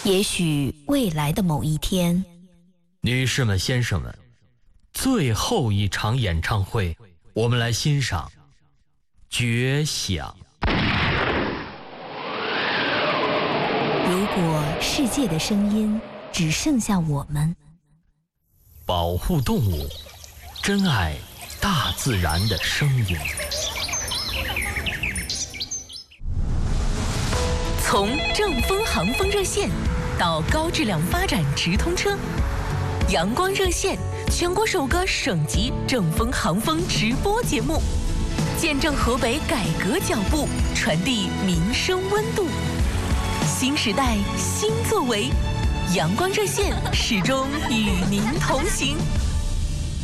也许未来的某一天， 女士们、先生们，最后一场演唱会，我们来欣赏《绝响》。 如果世界的声音只剩下我们， 保护动物，珍爱大自然的声音。 从正风航风热线到高质量发展直通车，阳光热线全国首个省级正风航风直播节目，见证河北改革脚步，传递民生温度。新时代新作为，阳光热线始终与您同行。